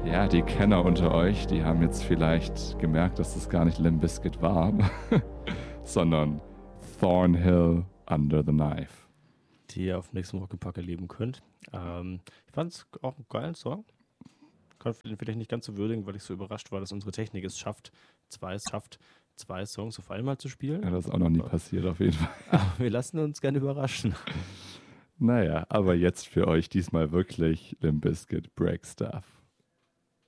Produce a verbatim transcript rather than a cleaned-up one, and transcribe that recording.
Ja, die Kenner unter euch, die haben jetzt vielleicht gemerkt, dass das gar nicht Limp Bizkit war, sondern Thornhill Under the Knife. Die ihr auf dem nächsten Rock'n'Park erleben könnt. Ähm, ich fand es auch einen geilen Song. Kann vielleicht nicht ganz so würdigen, weil ich so überrascht war, dass unsere Technik es schafft, zwei, schafft, zwei Songs auf einmal zu spielen. Ja, das ist auch noch nie passiert, auf jeden Fall. Aber wir lassen uns gerne überraschen. Naja, aber jetzt für euch diesmal wirklich Limp Bizkit Break Stuff.